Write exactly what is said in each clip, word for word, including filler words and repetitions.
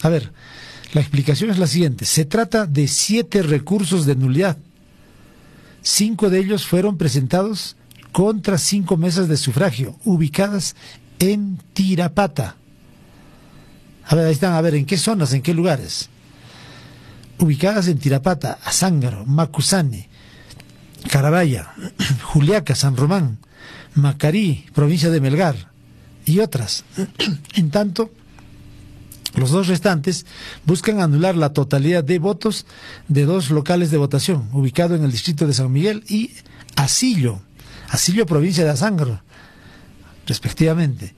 A ver, la explicación es la siguiente. Se trata de siete recursos de nulidad. Cinco de ellos fueron presentados contra cinco mesas de sufragio, ubicadas en Tirapata. A ver, ahí están, a ver, ¿en qué zonas, en qué lugares? Ubicadas en Tirapata, Azángaro, Macusani, Carabaya, Juliaca, San Román, Macarí, provincia de Melgar y otras. En tanto, los dos restantes buscan anular la totalidad de votos de dos locales de votación, ubicado en el distrito de San Miguel y Asillo, Asillo, provincia de Azángaro, respectivamente.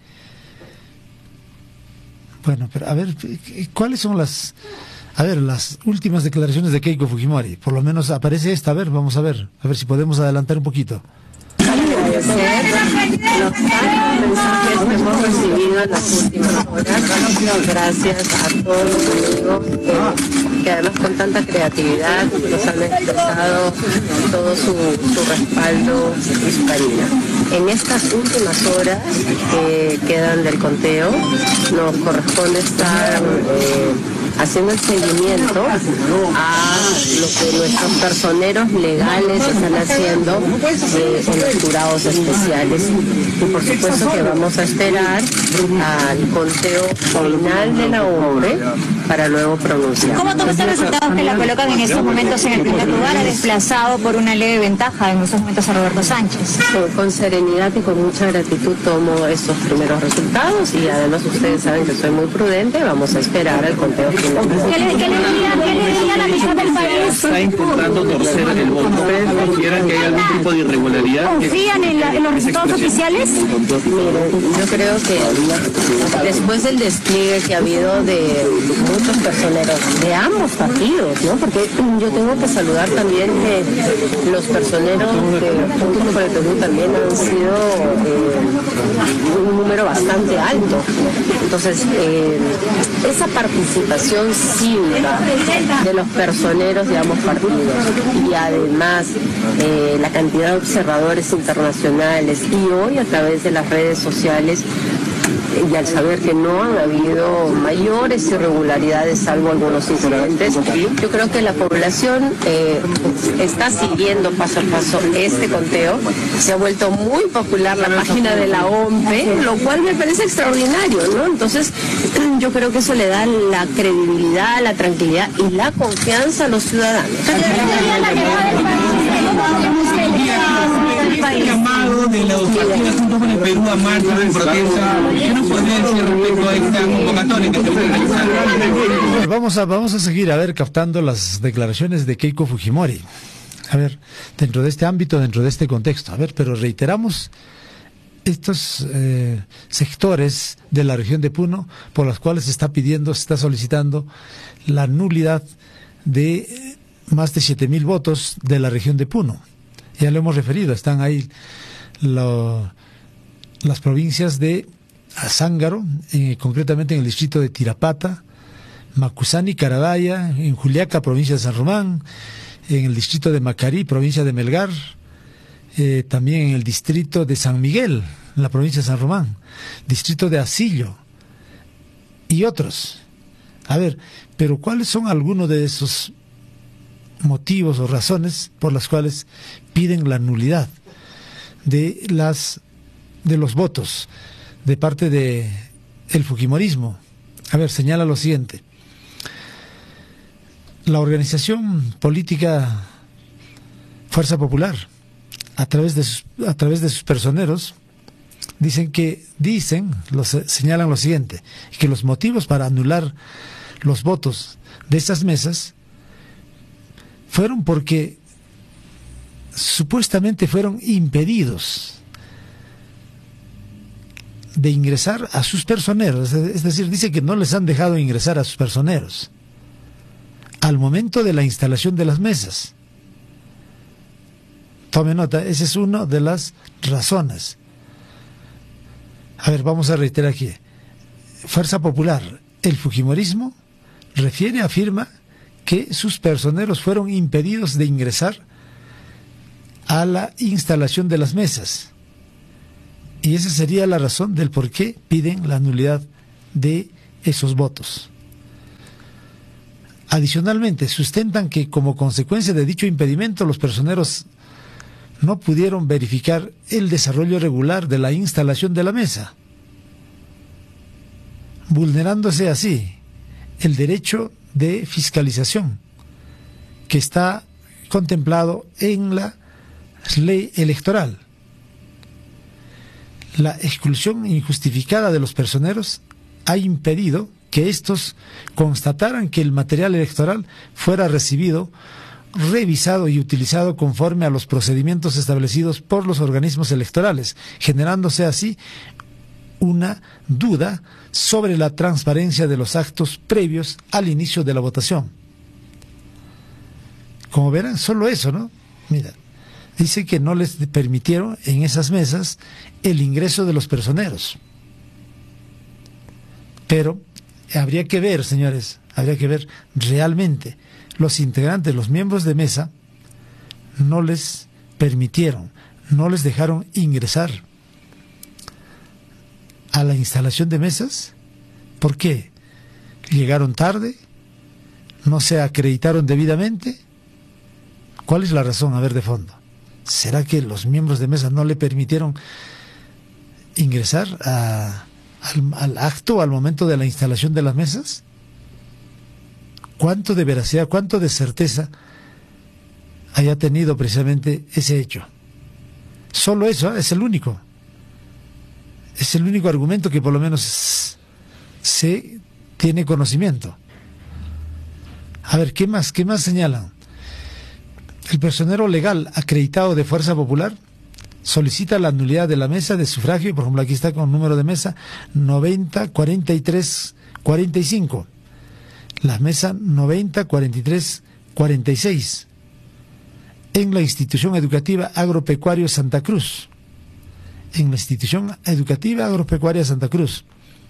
Bueno, pero a ver, ¿cuáles son las, a ver, las últimas declaraciones de Keiko Fujimori? Por lo menos aparece esta, a ver, vamos a ver, a ver si podemos adelantar un poquito. Agradecer los mensajes que hemos recibido en las últimas horas, gracias a todos los amigos que, que además con tanta creatividad nos han expresado todo su, su respaldo y su cariño. En estas últimas horas que quedan del conteo, nos corresponde estar eh, haciendo el seguimiento a lo que nuestros personeros legales están haciendo eh, en los jurados especiales. Y por supuesto que vamos a esperar al conteo final de la O M P E para luego pronunciar. ¿Cómo todos estos resultados que la colocan en estos momentos en el primer lugar, ha desplazado por una leve ventaja en estos momentos a Roberto Sánchez? Con, con serenidad y con mucha gratitud tomo estos primeros resultados y además ustedes saben que soy muy prudente, vamos a esperar al conteo final. ¿Qué le, qué le diría, qué le diría a la mitad del país? Está intentando torcer el voto. ¿Ustedes consideran que hay algún tipo de irregularidad? ¿Confían en, la, en los resultados oficiales? Miren, yo creo que después del despliegue que ha habido de muchos personeros de ambos partidos, ¿no? Porque yo tengo que saludar también que los personeros de Juntos por el Perú también han sido eh, un número bastante alto. Entonces, eh, esa participación cívica de los personeros de ambos partidos y además eh, la cantidad de observadores internacionales y hoy a través de las redes sociales y al saber que no han habido mayores irregularidades salvo algunos incidentes, yo creo que la población eh, está siguiendo paso a paso este conteo. Se ha vuelto muy popular la página de la O M P E, lo cual me parece extraordinario, ¿no? Entonces yo creo que eso le da la credibilidad, la tranquilidad y la confianza a los ciudadanos. El llamado de los partidos Juntos por el Perú a marcha en protesta, ¿qué nos podría decir respecto a esta convocatoria que se va a realizar? Vamos a, vamos a seguir, a ver, captando las declaraciones de Keiko Fujimori. A ver, dentro de este ámbito, dentro de este contexto. A ver, pero reiteramos estos eh, sectores de la región de Puno por los cuales se está pidiendo, se está solicitando la nulidad de más de siete mil votos de la región de Puno. Ya lo hemos referido, están ahí lo, las provincias de Azángaro, eh, concretamente en el distrito de Tirapata, Macusani, Carabaya, en Juliaca, provincia de San Román, en el distrito de Macarí, provincia de Melgar, eh, también en el distrito de San Miguel, en la provincia de San Román, distrito de Asillo y otros. A ver, pero ¿cuáles son algunos de esos motivos o razones por las cuales piden la nulidad de las de los votos de parte de el fujimorismo? A ver, señala lo siguiente: la organización política Fuerza Popular, a través de sus, a través de sus personeros, dicen que dicen los, señalan lo siguiente, que los motivos para anular los votos de esas mesas fueron porque supuestamente fueron impedidos de ingresar a sus personeros, es decir, dice que no les han dejado ingresar a sus personeros al momento de la instalación de las mesas. Tome nota, esa es una de las razones. A ver, vamos a reiterar aquí. Fuerza Popular, el fujimorismo refiere, afirma que sus personeros fueron impedidos de ingresar a la instalación de las mesas. Y esa sería la razón del por qué piden la nulidad de esos votos. Adicionalmente, sustentan que como consecuencia de dicho impedimento, los personeros no pudieron verificar el desarrollo regular de la instalación de la mesa, vulnerándose así el derecho de fiscalización que está contemplado en la ley electoral. La exclusión injustificada de los personeros ha impedido que estos constataran que el material electoral fuera recibido, revisado y utilizado conforme a los procedimientos establecidos por los organismos electorales, generándose así una duda sobre la transparencia de los actos previos al inicio de la votación. Como verán, solo eso, ¿no? Mira, dice que no les permitieron en esas mesas el ingreso de los personeros. Pero habría que ver, señores, habría que ver realmente los integrantes, los miembros de mesa, no les permitieron, no les dejaron ingresar a la instalación de mesas. ¿Por qué? ¿Llegaron tarde? ¿No se acreditaron debidamente? ¿Cuál es la razón? A ver, de fondo. ¿Será que los miembros de mesa no le permitieron ingresar a, al, al acto, al momento de la instalación de las mesas? ¿Cuánto de veracidad, cuánto de certeza haya tenido precisamente ese hecho? Solo eso, ¿eh? Es el único. Es el único argumento que por lo menos se tiene conocimiento. A ver, ¿qué más? ¿Qué más señalan? El personero legal acreditado de Fuerza Popular solicita la nulidad de la mesa de sufragio, por ejemplo, aquí está con número de mesa noventa cuarenta y tres cuarenta y cinco, la mesa noventa cuarenta y tres cuarenta y seis, en la institución educativa agropecuario Santa Cruz, en la institución educativa agropecuaria Santa Cruz.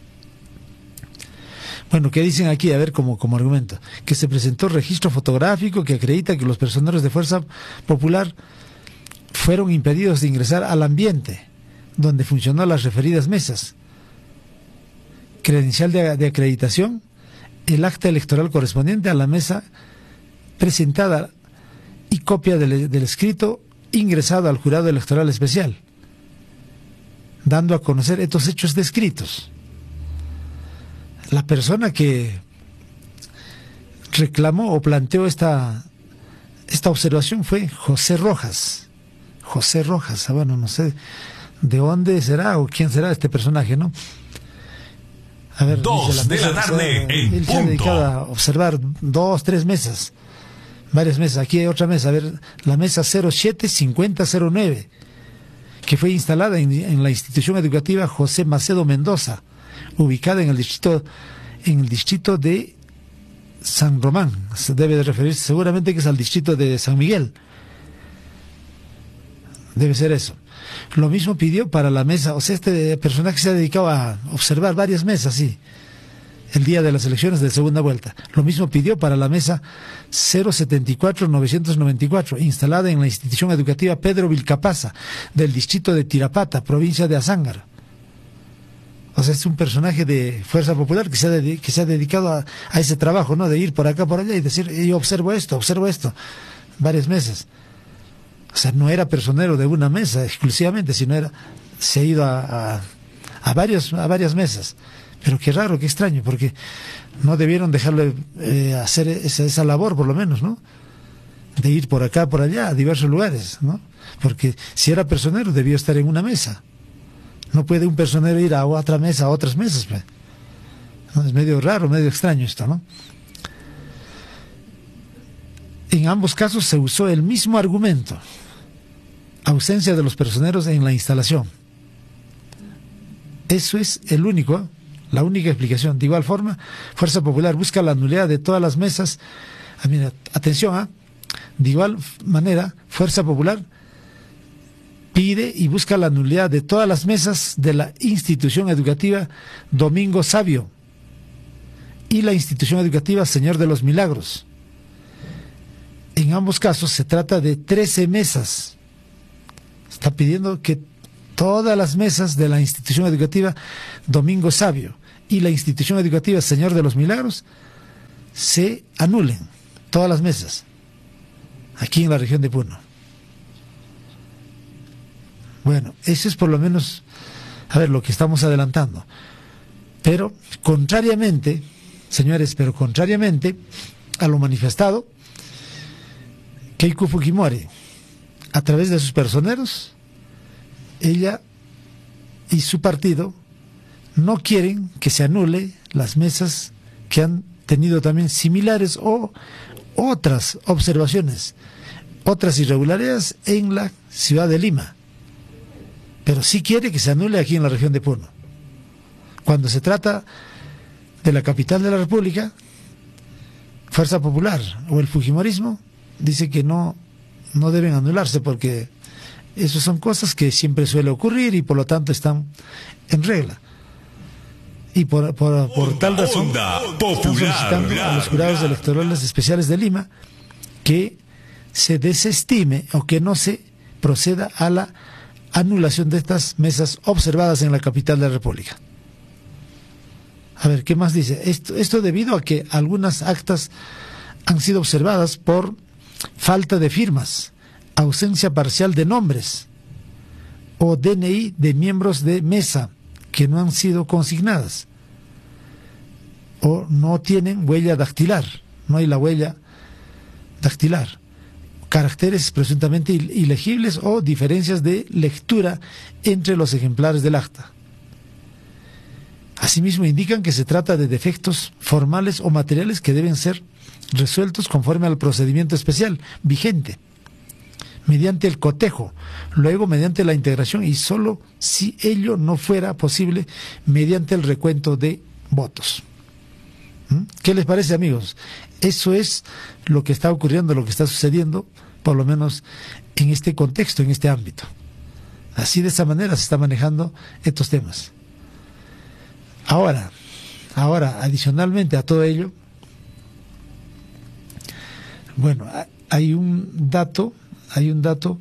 Bueno, ¿qué dicen aquí? A ver, como, como argumento, que se presentó registro fotográfico que acredita que los personeros de Fuerza Popular fueron impedidos de ingresar al ambiente donde funcionó las referidas mesas. Credencial de, de acreditación, el acta electoral correspondiente a la mesa presentada y copia del, del escrito ingresado al jurado electoral especial, dando a conocer estos hechos descritos. La persona que reclamó o planteó esta, esta observación fue José Rojas. José Rojas, bueno, no sé de dónde será o quién será este personaje, ¿no? A ver, dos la de la tarde en él punto. Se ha dedicado a observar dos, tres mesas, varias mesas. Aquí hay otra mesa, a ver, la mesa cero siete cincuenta cero nueve, que fue instalada en, en la institución educativa José Macedo Mendoza, ubicada en el distrito en el distrito de San Román. Se debe de referirse seguramente que es al distrito de San Miguel. Debe ser eso. Lo mismo pidió para la mesa, o sea, este personaje se ha dedicado a observar varias mesas, sí, el día de las elecciones de segunda vuelta. Lo mismo pidió para la mesa cero setenta y cuatro novecientos noventa y cuatro, instalada en la institución educativa Pedro Vilcapasa, del distrito de Tirapata, provincia de Azángaro. O sea, es un personaje de Fuerza Popular que se ha, de, que se ha dedicado a, a ese trabajo, ¿no? De ir por acá, por allá y decir, yo observo esto, observo esto, varias mesas. O sea, no era personero de una mesa exclusivamente, sino era, se ha ido a, a, a, varios, a varias mesas. Pero qué raro, qué extraño, porque no debieron dejarle eh, hacer esa, esa labor, por lo menos, ¿no? De ir por acá, por allá, a diversos lugares, ¿no? Porque si era personero, debió estar en una mesa. No puede un personero ir a otra mesa, a otras mesas, pues. ¿No? Es medio raro, medio extraño esto, ¿no? En ambos casos se usó el mismo argumento: ausencia de los personeros en la instalación. Eso es el único, la única explicación. De igual forma, Fuerza Popular busca la nulidad de todas las mesas. Ah, mira, atención, ¿ah? De igual manera, Fuerza Popular pide y busca la nulidad de todas las mesas de la institución educativa Domingo Sabio y la institución educativa Señor de los Milagros. En ambos casos se trata de trece mesas. Está pidiendo que todas las mesas de la institución educativa Domingo Sabio y la institución educativa Señor de los Milagros se anulen todas las mesas aquí en la región de Puno. Bueno, eso es por lo menos, a ver, lo que estamos adelantando. Pero contrariamente, señores, pero contrariamente a lo manifestado, Keiko Fujimori, a través de sus personeros, ella y su partido no quieren que se anule las mesas que han tenido también similares o otras observaciones, otras irregularidades en la ciudad de Lima. Pero sí quiere que se anule aquí en la región de Puno. Cuando se trata de la capital de la República, Fuerza Popular o el Fujimorismo dice que no, no deben anularse porque esas son cosas que siempre suele ocurrir y por lo tanto están en regla. Y por, por, por onda, tal razón están solicitando a los jurados electorales especiales de Lima que se desestime o que no se proceda a la anulación de estas mesas observadas en la capital de la República. A ver, ¿qué más dice? Esto, esto debido a que algunas actas han sido observadas por falta de firmas, ausencia parcial de nombres o D N I de miembros de mesa que no han sido consignadas o no tienen huella dactilar, no hay la huella dactilar, caracteres presuntamente ilegibles o diferencias de lectura entre los ejemplares del acta. Asimismo indican que se trata de defectos formales o materiales que deben ser resueltos conforme al procedimiento especial vigente, mediante el cotejo, luego mediante la integración y solo si ello no fuera posible mediante el recuento de votos. ¿Mm? ¿Qué les parece, amigos? Eso es lo que está ocurriendo, lo que está sucediendo, por lo menos en este contexto, en este ámbito. Así, de esa manera se está manejando estos temas. Ahora, ahora, adicionalmente a todo ello, bueno, hay un dato, hay un dato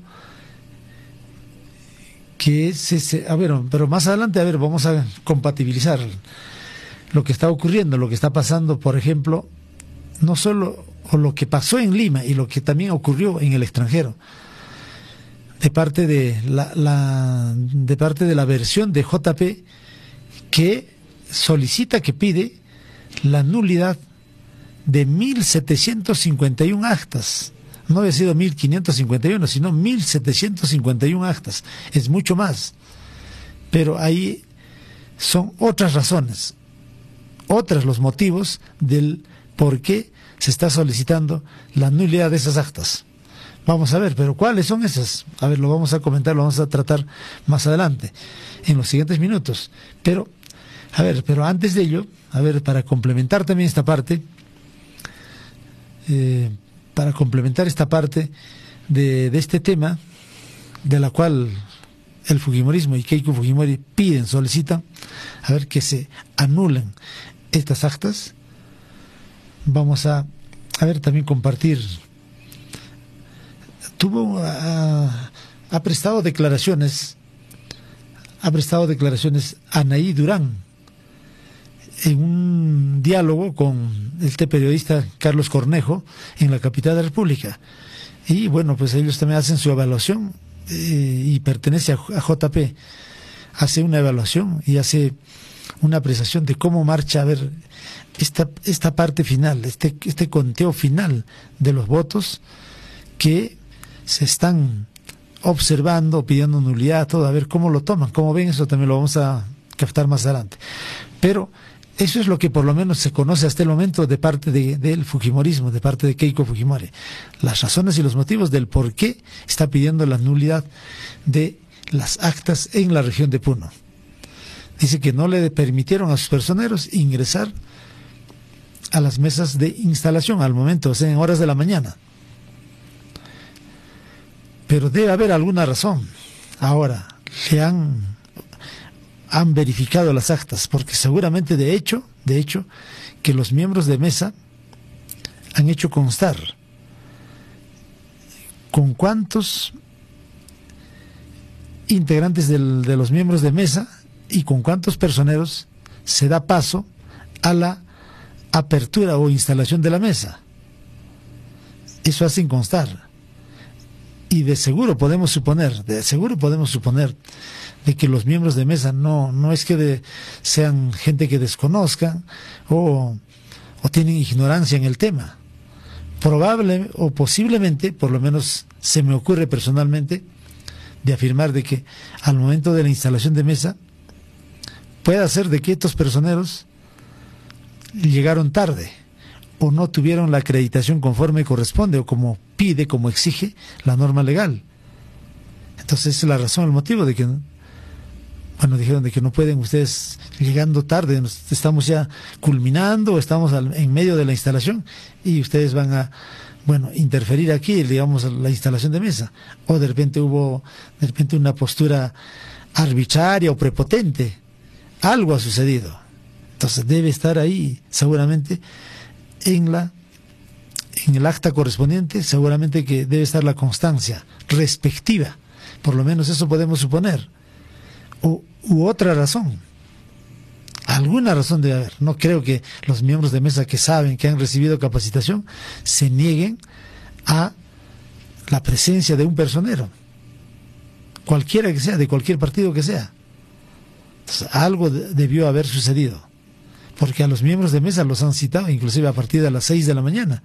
que es ese, a ver, pero más adelante, a ver, vamos a compatibilizar lo que está ocurriendo, lo que está pasando, por ejemplo, no solo o lo que pasó en Lima y lo que también ocurrió en el extranjero, de parte de la, la de parte de la versión de J P que solicita, que pide la nulidad de mil setecientos cincuenta y uno actas. No había sido mil quinientos cincuenta y uno, sino mil setecientos cincuenta y uno actas. Es mucho más. Pero ahí son otras razones, otros los motivos del por qué se está solicitando la nulidad de esas actas. Vamos a ver, pero ¿cuáles son esas? A ver, lo vamos a comentar, lo vamos a tratar más adelante, en los siguientes minutos. Pero, a ver, pero antes de ello, a ver, para complementar también esta parte, eh, para complementar esta parte de, de este tema, de la cual el Fujimorismo y Keiko Fujimori piden, solicitan, a ver, que se anulen estas actas. Vamos a, a ver, también compartir. Tuvo, ha, ha prestado declaraciones, ha prestado declaraciones Anaí Durán en un diálogo con este periodista Carlos Cornejo en la capital de la República. Y bueno, pues ellos también hacen su evaluación eh, y pertenece a, a J P. Hace una evaluación y hace una apreciación de cómo marcha, a ver, esta, esta parte final, este, este conteo final de los votos que se están observando, pidiendo nulidad, todo, a ver cómo lo toman, cómo ven. Eso también lo vamos a captar más adelante. Pero eso es lo que por lo menos se conoce hasta el momento de parte de, del Fujimorismo, de parte de Keiko Fujimori. Las razones y los motivos del por qué está pidiendo la nulidad de las actas en la región de Puno. Dice que no le permitieron a sus personeros ingresar a las mesas de instalación al momento, o sea, en horas de la mañana. Pero debe haber alguna razón. Ahora, le han, han verificado las actas, porque seguramente de hecho, de hecho, que los miembros de mesa han hecho constar con cuántos integrantes del, de los miembros de mesa y con cuántos personeros se da paso a la apertura o instalación de la mesa. Eso hacen constar. Y de seguro podemos suponer, de seguro podemos suponer de que los miembros de mesa no, no es que de, sean gente que desconozca o, o tienen ignorancia en el tema. Probable o posiblemente, por lo menos se me ocurre personalmente, de afirmar de que al momento de la instalación de mesa puede ser de que estos personeros llegaron tarde o no tuvieron la acreditación conforme corresponde o como pide, como exige la norma legal. Entonces esa es la razón, el motivo de que, bueno, dijeron de que no pueden ustedes llegando tarde, estamos ya culminando, estamos al, en medio de la instalación y ustedes van a, bueno, interferir aquí, digamos, la instalación de mesa. O de repente hubo, de repente una postura arbitraria o prepotente. Algo ha sucedido. Entonces debe estar ahí, seguramente, en la en el acta correspondiente, seguramente que debe estar la constancia respectiva. Por lo menos eso podemos suponer. O, u otra razón. Alguna razón debe haber. No creo que los miembros de mesa que saben que han recibido capacitación se nieguen a la presencia de un personero, cualquiera que sea, de cualquier partido que sea. Entonces, algo de, debió haber sucedido, porque a los miembros de mesa los han citado inclusive a partir de las seis de la mañana.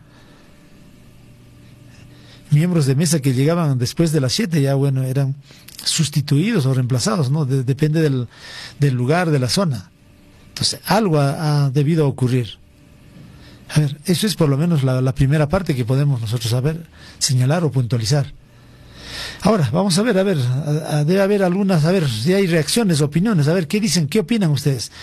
Miembros de mesa que llegaban después de las siete ya, bueno, eran sustituidos o reemplazados, ¿no? De, depende del, del lugar, de la zona. Entonces, algo ha, ha debido ocurrir. A ver, eso es por lo menos la, la primera parte que podemos nosotros saber, señalar o puntualizar. Ahora, vamos a ver, a ver, a, a, debe haber algunas, a ver si hay reacciones, opiniones, a ver, ¿qué dicen, qué opinan ustedes?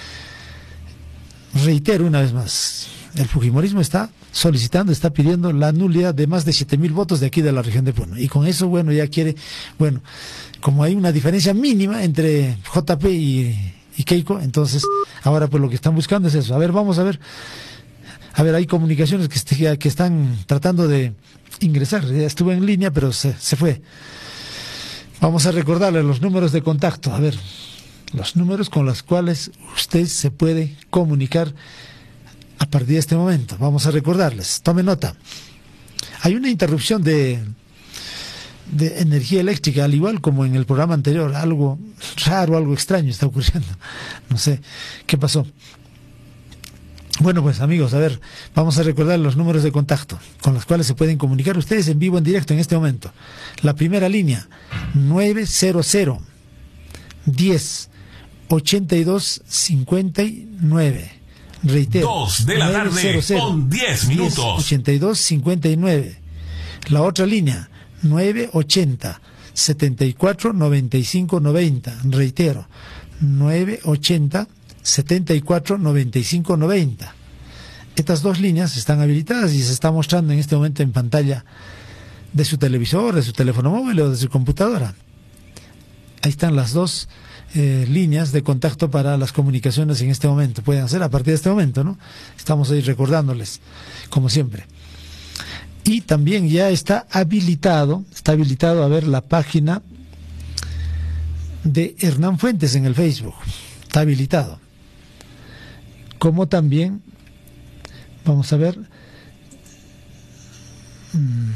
Reitero una vez más, el fujimorismo está solicitando, está pidiendo la nulidad de más de siete mil votos de aquí de la región de Puno. Y con eso, bueno, ya quiere, bueno, como hay una diferencia mínima entre J P y, y Keiko, entonces, ahora pues lo que están buscando es eso. A ver, vamos a ver, a ver, hay comunicaciones que, que están tratando de ingresar. Ya estuvo en línea, pero se, se fue. Vamos a recordarle los números de contacto, a ver, los números con los cuales usted se puede comunicar a partir de este momento. Vamos a recordarles, tome nota. Hay una interrupción de, de energía eléctrica, al igual como en el programa anterior. Algo raro, algo extraño está ocurriendo. No sé qué pasó. Bueno, pues amigos, a ver, vamos a recordar los números de contacto con los cuales se pueden comunicar ustedes en vivo, en directo, en este momento. La primera línea, nueve cero cero, diez, ochenta y dos, cincuenta y nueve. Reitero, dos de la tarde con diez minutos. ochenta y dos, cincuenta y nueve. La otra línea, nueve ochenta, setenta y cuatro, noventa y cinco, noventa. Reitero, nueve ochenta, setenta y cuatro, noventa y cinco, noventa. Estas dos líneas están habilitadas y se está mostrando en este momento en pantalla de su televisor, de su teléfono móvil o de su computadora. Ahí están las dos Eh, líneas de contacto para las comunicaciones en este momento. Pueden hacer a partir de este momento, ¿no? Estamos ahí recordándoles, como siempre. Y también ya está habilitado, está habilitado a ver la página de Hernán Fuentes en el Facebook. Está habilitado. Como también, vamos a ver, mmm,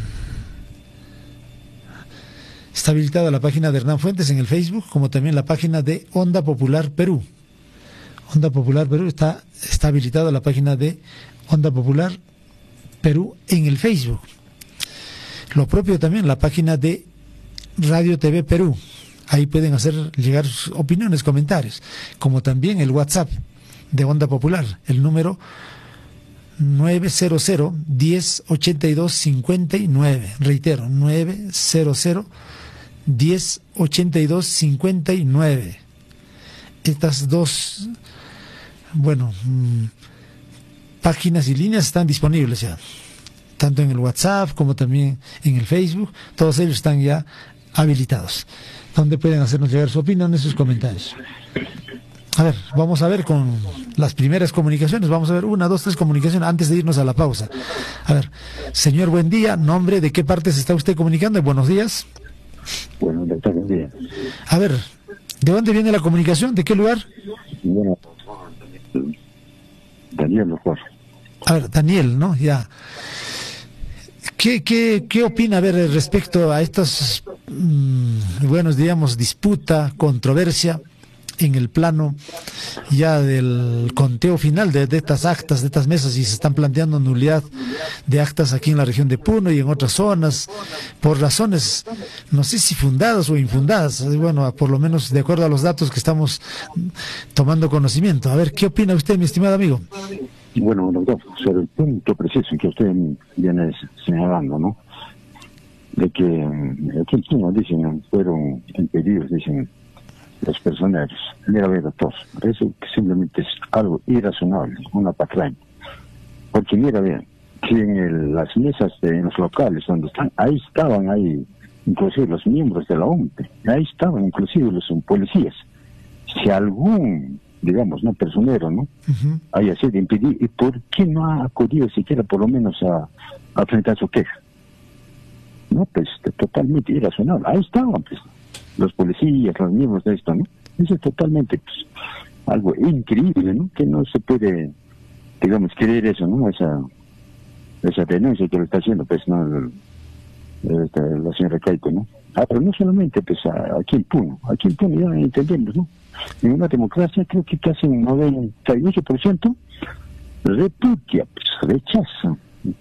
está habilitada la página de Hernán Fuentes en el Facebook, como también la página de Onda Popular Perú. Onda Popular Perú está, está habilitada la página de Onda Popular Perú en el Facebook. Lo propio también la página de Radio T V Perú. Ahí pueden hacer llegar sus opiniones, comentarios, como también el WhatsApp de Onda Popular, el número nueve cero cero, diez, ochenta y dos, cincuenta y nueve. Reitero, nueve cero cero, diez, ochenta y dos, cincuenta y nueve. Estas dos, bueno, mmm, páginas y líneas están disponibles ya, tanto en el WhatsApp como también en el Facebook. Todos ellos están ya habilitados, donde pueden hacernos llegar su opinión y sus comentarios. A ver, vamos a ver con las primeras comunicaciones. Vamos a ver una, dos, tres comunicaciones antes de irnos a la pausa. A ver, señor, buen día. ¿Nombre, de qué parte se está usted comunicando? Buenos días. Bueno, doctor, buen día. A ver, ¿de dónde viene la comunicación? ¿De qué lugar? Bueno, Daniel mejor. A ver, Daniel, ¿no? Ya. ¿Qué, qué, qué opina, a ver, respecto a estas, mmm, bueno, digamos, disputa, controversia en el plano ya del conteo final de, de estas actas, de estas mesas, y se están planteando nulidad de actas aquí en la región de Puno y en otras zonas, por razones, no sé si fundadas o infundadas, bueno, por lo menos de acuerdo a los datos que estamos tomando conocimiento? A ver, ¿qué opina usted, mi estimado amigo? Bueno, doctor, sobre el punto preciso que usted viene señalando, ¿no? De que aquí en Puno, dicen, fueron impedidos, dicen, los personeros. Mira, a ver, doctor, eso simplemente es algo irrazonable, una patraña. Porque mira, vean, que en el, las mesas de en los locales donde están, ahí estaban, ahí, inclusive los miembros de la O M P E, ahí estaban inclusive los policías. Si algún, digamos, no personero, ¿no? Uh-huh. haya sido impedido, ¿y por qué no ha acudido siquiera por lo menos a, a enfrentar su queja? No, pues totalmente irrazonable. Ahí estaban, pues, los policías, los miembros de esto, ¿no? Eso es totalmente, pues, algo increíble, ¿no? Que no se puede, digamos, creer eso, ¿no? Esa, esa denuncia que lo está haciendo, pues, ¿no? Esta, la señora Keiko, ¿no? Ah, pero no solamente, pues, a, aquí en Puno, aquí en Puno ya entendemos, ¿no? En una democracia creo que casi un noventa y ocho por ciento repudia, pues, rechaza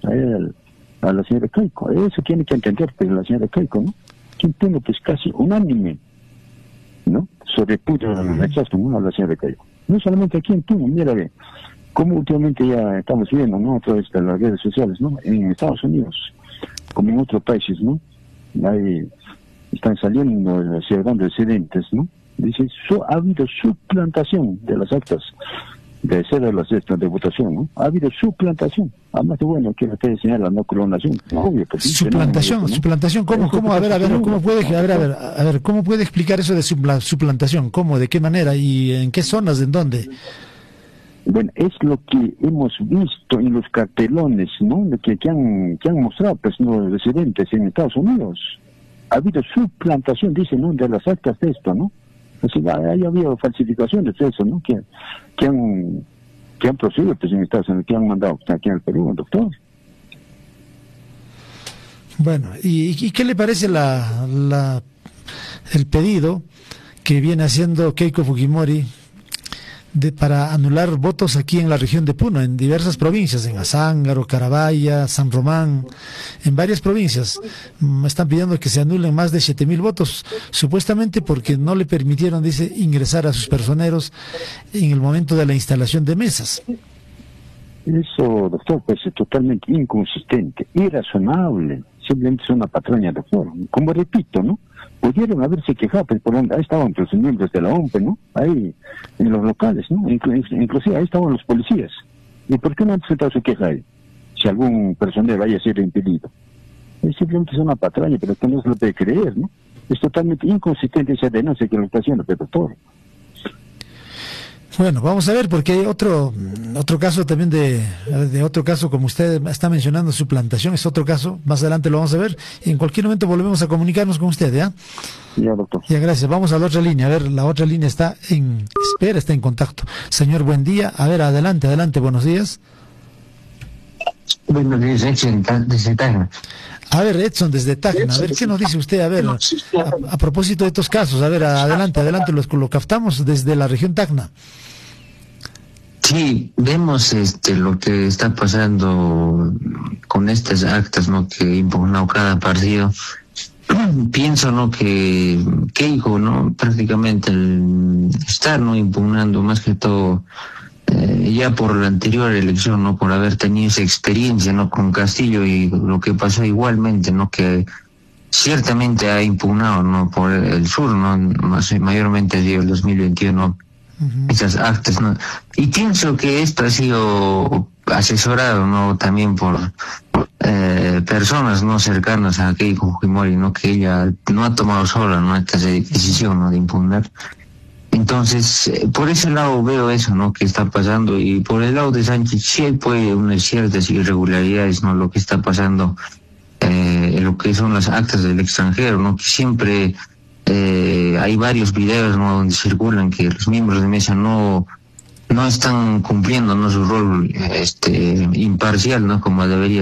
a, a la señora Keiko. Eso tiene que entender, pues, la señora Keiko, ¿no? Aquí en Puno, pues, casi unánime, ¿no? Se repudia el rechazo, ¿no? A la señora Keiko. No solamente aquí en Puno, mira, ve, como últimamente ya estamos viendo, ¿no? A través de las redes sociales, ¿no? En Estados Unidos, como en otros países, ¿no? Ahí están saliendo, celebrando excedentes, ¿no? Dice, so, ha habido suplantación de las actas de cédulas de, de votación, ¿no? Ha habido suplantación. Además de, bueno, que ustedes señalan la no clonación. Obvio, pues, suplantación, no, ¿no? suplantación, ¿cómo, cómo? A ver, a ver, ¿cómo puede, a ver, a ver, a ver, ¿cómo puede explicar eso de suplantación? ¿Cómo? ¿De qué manera? ¿Y en qué zonas? ¿En dónde? Bueno, es lo que hemos visto en los cartelones, ¿no? Que, que, han, que han mostrado, pues, los residentes en Estados Unidos. Ha habido suplantación, dicen, ¿no? De las actas de esto, ¿no? Así que ha habido falsificaciones de eso, ¿no? Que, que han que han procedido, pues, en Estados Unidos, que han mandado aquí al Perú, doctor. Bueno, ¿y, y qué le parece la, la el pedido que viene haciendo Keiko Fujimori de, para anular votos aquí en la región de Puno, en diversas provincias, en Azángaro, Carabaya, San Román, en varias provincias? Me están pidiendo que se anulen más de siete mil votos, supuestamente porque no le permitieron, dice, ingresar a sus personeros en el momento de la instalación de mesas. Eso, doctor, pues es totalmente inconsistente, irrazonable, simplemente es una patraña, doctor. Como repito, ¿no? Pudieron haberse quejado, pues, por donde ahí estaban los miembros de la O M P E, ¿no? Ahí, en los locales, ¿no? Inclu inclusive ahí estaban los policías. ¿Y por qué no han presentado su queja ahí? Si algún personero haya sido impedido. Es simplemente es una patraña, pero que no se lo puede creer, ¿no? Es totalmente inconsistente esa denuncia que lo está haciendo, pero doctor. Bueno, vamos a ver, porque hay otro otro caso también de, de otro caso, como usted está mencionando, suplantación, es otro caso, más adelante lo vamos a ver, y en cualquier momento volvemos a comunicarnos con usted, ¿ya? Ya, doctor. Ya, gracias. Vamos a la otra línea, a ver, la otra línea está en espera, está en contacto. Señor, buen día, a ver, adelante, adelante, buenos días. Buenos días, Edson, desde Tacna. A ver, Edson, desde Tacna, a ver, ¿qué nos dice usted? A ver, a, a propósito de estos casos, a ver, adelante, adelante, los lo captamos desde la región Tacna. Sí, vemos este lo que está pasando con estas actas, ¿no? Que impugnó cada partido. Pienso, ¿no? Que Keiko, ¿no? Prácticamente el estar, ¿no? Impugnando más que todo eh, ya por la anterior elección, ¿no? Por haber tenido esa experiencia, ¿no? Con Castillo y lo que pasó igualmente, ¿no? Que ciertamente ha impugnado, ¿no? Por el sur, ¿no? Más, mayormente el dos mil veintiuno. Esas actas, ¿no? Y pienso que esto ha sido asesorado, ¿no? También por eh, personas no cercanas a Keiko Fujimori, ¿no? Que ella no ha tomado sola, ¿no? Esta decisión, ¿no? De impugnar. Entonces, eh, por ese lado veo eso, ¿no? Que está pasando, y por el lado de Sánchez sí hay pues unas ciertas irregularidades, ¿no? Lo que está pasando eh, en lo que son las actas del extranjero, ¿no? Que siempre Eh, hay varios videos, ¿no? Donde circulan que los miembros de mesa no no están cumpliendo, ¿no?, su rol este imparcial, ¿no?, como debería